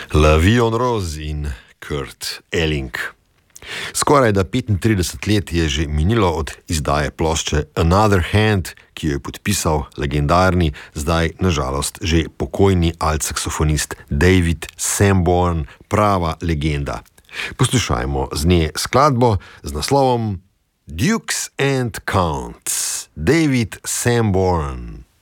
La Vie en Rose in Kurt Elling. Skoraj da 35 let je že minilo od izdaje plošče Another Hand, ki jo je podpisal legendarni, zdaj nažalost že pokojni altsaksofonist David Sanborn, prava legenda. Poslušajmo z nje skladbo z naslovom Dukes and Counts, David Sanborn.